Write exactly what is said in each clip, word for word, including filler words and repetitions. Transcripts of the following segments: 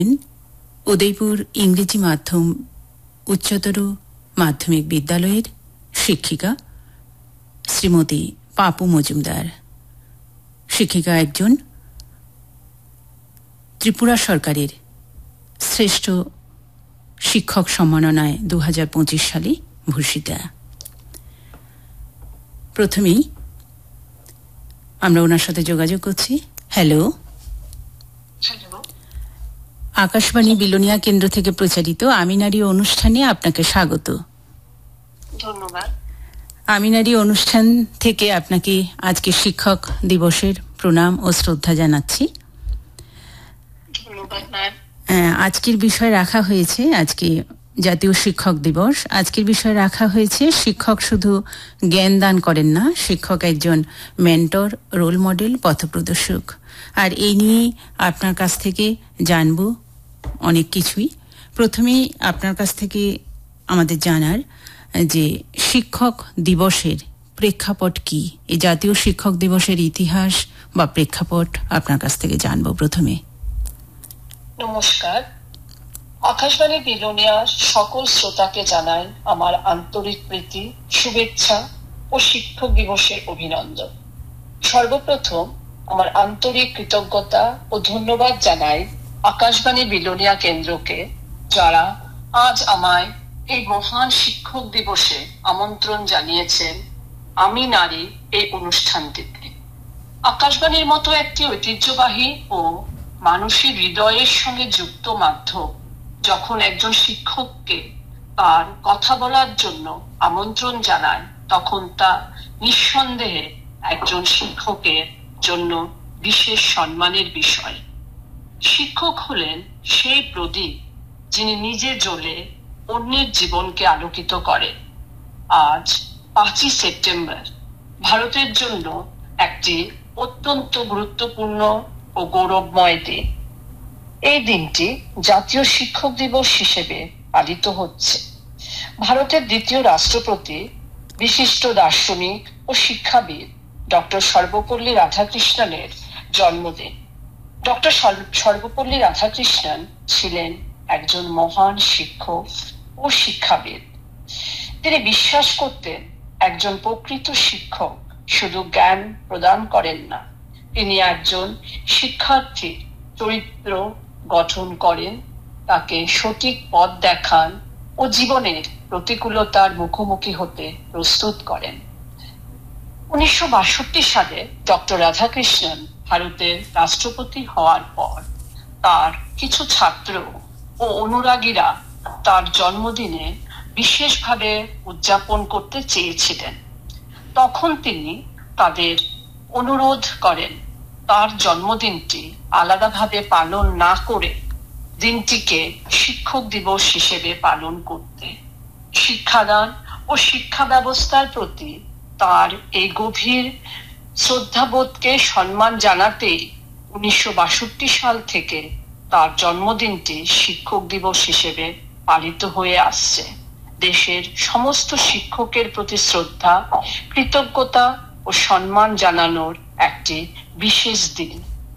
উদয়পুর ইংরেজি মাধ্যম উচ্চতর মাধ্যমিক বিদ্যালয়ের শিক্ষিকা শ্রীমতী পাপু মজুমদার। শিক্ষিকা একজন ত্রিপুরা সরকারের শ্রেষ্ঠ শিক্ষক সম্মাননায় দু হাজার পঁচিশ সালে ভূষিতা। প্রথমেই আমরা ওনার সাথে যোগাযোগ করছি। হ্যালো, আকাশবাণী বিলোনিয়া কেন্দ্র থেকে প্রচারিত আমিনারি অনুষ্ঠানে আপনাকে স্বাগত। ধন্যবাদ। আমিনারি অনুষ্ঠান থেকে আপনাকে আজকে শিক্ষক দিবসের প্রণাম ও শ্রদ্ধা জানাচ্ছি। ধন্যবাদ ম্যাম। আজকের বিষয় রাখা হয়েছে, আজকে জাতীয় শিক্ষক দিবস। আজকের বিষয় রাখা হয়েছে শিক্ষক শুধু জ্ঞান দান করেন না, শিক্ষক একজন মেন্টর, রোল মডেল, পথপ্রদর্শক। আর এই নিয়ে আপনার কাছ থেকে জানবো অনেক কিছুই। প্রথমেই আপনার কাছ থেকে আমাদের জানার যে শিক্ষক দিবসের প্রেক্ষাপট কি, এই জাতীয় শিক্ষক দিবসের ইতিহাস বা প্রেক্ষাপট আপনার কাছ থেকে জানবো প্রথমে। নমস্কার। আকাশবাণী বিলোনিয়ার সকল শ্রোতাকে জানাই আমার আন্তরিক প্রীতি, শুভেচ্ছা ও শিক্ষক দিবসের অভিনন্দন। সর্বপ্রথম আমার আন্তরিক কৃতজ্ঞতা ও ধন্যবাদ জানাই আকাশবাণী বিলোনিয়া কেন্দ্রকে, যারা আজ আমায় এই মহান শিক্ষক দিবসে আমন্ত্রণ জানিয়েছেন আমি নারী এই অনুষ্ঠানটিতে। আকাশবাণীর মতো একটি ঐতিহ্যবাহী ও মানুষের হৃদয়ের সঙ্গে যুক্ত মাধ্যম যখন একজন শিক্ষককে তার কথা বলার জন্য আমন্ত্রণ জানায়, তখন তা নিঃসন্দেহে একজন শিক্ষকের জন্য বিশেষ সম্মানের বিষয়। শিক্ষক হলেন সেই প্রদীপ যিনি নিজে জ্বলে অন্যের জীবনকে আলোকিত করেন। আজ পাঁচই সেপ্টেম্বর ভারতের জন্য একটি অত্যন্ত গুরুত্বপূর্ণ ও গৌরবময় দিন। এই দিনটি জাতীয় শিক্ষক দিবস হিসেবে পালিত হচ্ছে। ভারতের দ্বিতীয় রাষ্ট্রপতি, বিশিষ্ট দার্শনিক ও শিক্ষাবিদ ডক্টর সর্বপল্লী রাধাকৃষ্ণনের জন্মদিন। ডক্টর সর্বপল্লী রাধাকৃষ্ণন ছিলেন একজন মহান শিক্ষক ও শিক্ষাবিদ। তিনি বিশ্বাস করতেন একজন প্রকৃত শিক্ষক শুধু জ্ঞান প্রদান করেন না, তিনি একজন শিক্ষার্থীর চরিত্র গঠন করেন, তাকে সঠিক পথ দেখান ও জীবনের প্রতিকূলতার মুখোমুখি হতে প্রস্তুত করেন। উনিশশো বাষট্টি সালে ডক্টর রাধাকৃষ্ণন ভারতের রাষ্ট্রপতি হওয়ার পর তার কিছু ছাত্র ও অনুরাগীরা তার জন্মদিনে বিশেষভাবে উদযাপন করতে চেয়েছিলেন। তখন তিনি তাদের অনুরোধ করেন তার জন্মদিনটি আলাদাভাবে পালন না করে দিনটিকে শিক্ষক দিবস হিসেবে পালন করতে। শিক্ষাদান ও শিক্ষা ব্যবস্থার প্রতি তার এই গভীর শ্রদ্ধাবোধকে সম্মান জানাতেই উনিশশো বাষট্টি সাল থেকে তার জন্মদিনটি শিক্ষক দিবস হিসেবে পালিত হয়ে আসছে। দেশের সমস্ত শিক্ষকের প্রতি শ্রদ্ধা, কৃতজ্ঞতা ও সম্মান জানানোর একটি বিশেষ দিন।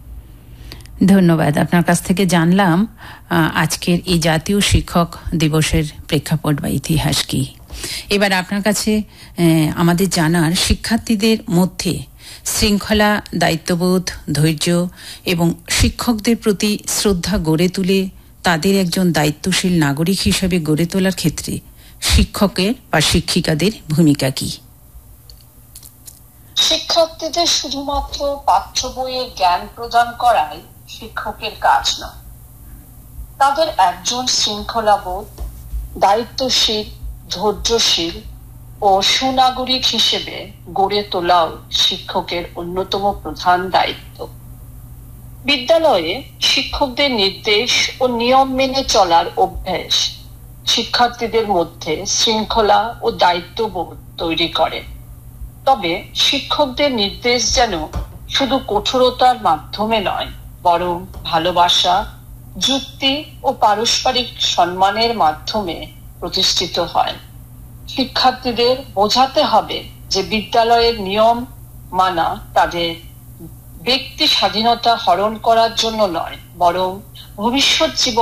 ধন্যবাদ। আপনার কাছ থেকে জানলাম আজকের এই জাতীয় শিক্ষক দিবসের প্রেক্ষাপট বা ইতিহাস কি। এবার আপনার কাছে আমাদের জানার শিক্ষার্থীদের মধ্যে শৃঙ্খলা, দায়িত্ববোধ, ধৈর্য এবং শিক্ষকদের প্রতি শ্রদ্ধা গড়ে তুলে তাদের একজন দায়িত্বশীল নাগরিক হিসেবে গড়ে তোলার ক্ষেত্রে শিক্ষকের বা শিক্ষিকাদের ভূমিকা কি? শিক্ষার্থীদের শুধুমাত্র পাঠ্য বইয়ের জ্ঞান প্রদান করাই শিক্ষকের কাজ নয়। তাদের একজন শৃঙ্খলাবোধ, দায়িত্বশীল, ধৈর্যশীল ও সুনাগরিক হিসেবে গড়ে তোলাও শিক্ষকের অন্যতম প্রধান দায়িত্ব। বিদ্যালয়ে শিক্ষকদের নির্দেশ ও নিয়ম মেনে চলার অভ্যাস শিক্ষার্থীদের মধ্যে শৃঙ্খলা ও দায়িত্ববোধ তৈরি করে। তবে শিক্ষকদের নির্দেশ যেন শুধু কঠোরতার মাধ্যমে নয়, বরং ভালোবাসা, যুক্তি ও পারস্পরিক সম্মানের মাধ্যমে প্রতিষ্ঠিত হয়। শিক্ষার্থীদের বোঝাতে হবে যে বিদ্যালয়ের নিয়ম মানা তাদের ব্যক্তি স্বাধীনতা হরণ করার জন্য নয়, বরং ভবিষ্যৎ জীবন